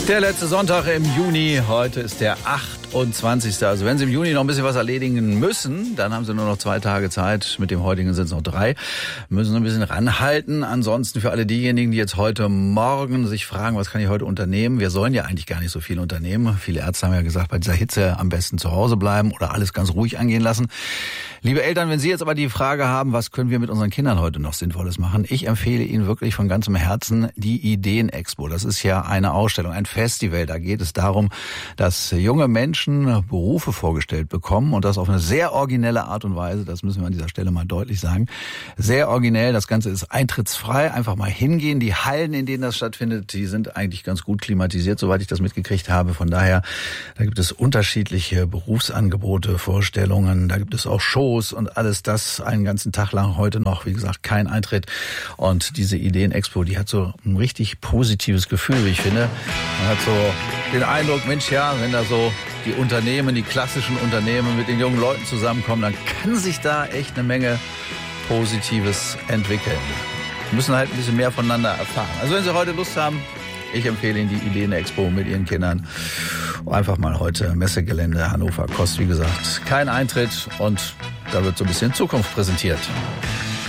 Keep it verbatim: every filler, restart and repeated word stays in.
Der letzte Sonntag im Juni, heute ist der achtundzwanzigste Also wenn Sie im Juni noch ein bisschen was erledigen müssen, dann haben Sie nur noch zwei Tage Zeit. Mit dem heutigen sind es noch drei. Müssen Sie ein bisschen ranhalten. Ansonsten für alle diejenigen, die jetzt heute Morgen sich fragen, was kann ich heute unternehmen? Wir sollen ja eigentlich gar nicht so viel unternehmen. Viele Ärzte haben ja gesagt, bei dieser Hitze am besten zu Hause bleiben oder alles ganz ruhig angehen lassen. Liebe Eltern, wenn Sie jetzt aber die Frage haben, was können wir mit unseren Kindern heute noch Sinnvolles machen? Ich empfehle Ihnen wirklich von ganzem Herzen die Ideen-Expo. Das ist ja eine Ausstellung, ein Festival. Da geht es darum, dass junge Menschen Berufe vorgestellt bekommen und das auf eine sehr originelle Art und Weise. Das müssen wir an dieser Stelle mal deutlich sagen. Sehr originell. Das Ganze ist eintrittsfrei. Einfach mal hingehen. Die Hallen, in denen das stattfindet, die sind eigentlich ganz gut klimatisiert, soweit ich das mitgekriegt habe. Von daher, da gibt es unterschiedliche Berufsangebote, Vorstellungen. Da gibt es auch Shows und alles das einen ganzen Tag lang. Heute noch, wie gesagt, kein Eintritt. Und diese Ideen-Expo, die hat so ein richtig positives Gefühl, wie ich finde. Man hat so den Eindruck, Mensch, ja, wenn da so die Unternehmen, die klassischen Unternehmen mit den jungen Leuten zusammenkommen, dann kann sich da echt eine Menge Positives entwickeln. Wir müssen halt ein bisschen mehr voneinander erfahren. Also wenn Sie heute Lust haben, ich empfehle Ihnen die Ideen-Expo mit Ihren Kindern. Einfach mal heute Messegelände Hannover. Kostet, wie gesagt, kein Eintritt und da wird so ein bisschen Zukunft präsentiert.